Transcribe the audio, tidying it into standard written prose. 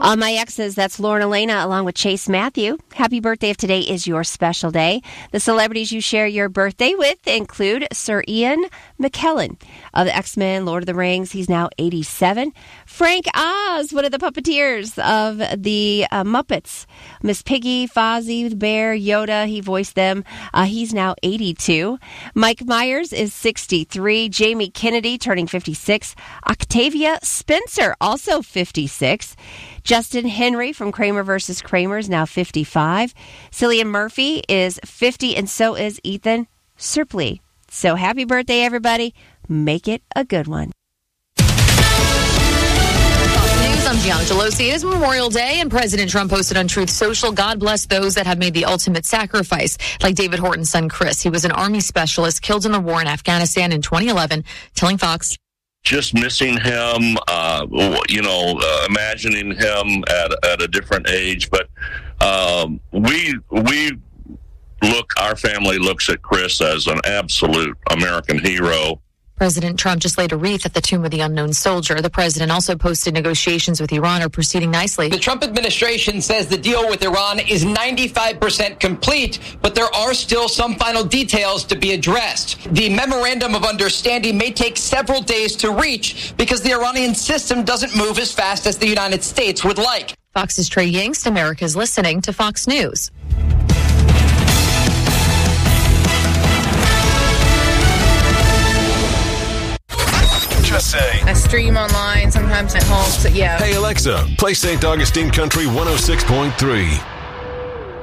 On my exes, that's Lauren Elena along with Chase Matthew. Happy birthday if today is your special day. The celebrities you share your birthday with include Sir Ian McKellen of the X-Men, Lord of the Rings. He's now 87. Frank Oz, one of the puppeteers of the Muppets. Miss Piggy, Fozzie, the Bear, Yoda, he voiced them. He's now 82. Mike Myers is 63. Jamie Kennedy turning 56. Octavia Spencer, also 56. Justin Henry from Kramer vs. Kramer is now 55. Cillian Murphy is 50, and so is Ethan Suplee. So happy birthday, everybody. Make it a good one. I'm Gianna Gelosi. It is Memorial Day, and President Trump posted on Truth Social, God bless those that have made the ultimate sacrifice, like David Horton's son, Chris. He was an Army specialist killed in the war in Afghanistan in 2011, telling Fox. Just missing him, imagining him at a different age. But our family looks at Chris as an absolute American hero. President Trump just laid a wreath at the tomb of the unknown soldier. The president also posted negotiations with Iran are proceeding nicely. The Trump administration says the deal with Iran is 95% complete, but there are still some final details to be addressed. The memorandum of understanding may take several days to reach because the Iranian system doesn't move as fast as the United States would like. Fox's Trey Yingst, America's listening to Fox News. Just say. I stream online, sometimes at home, so yeah. Hey, Alexa, play St. Augustine Country 106.3.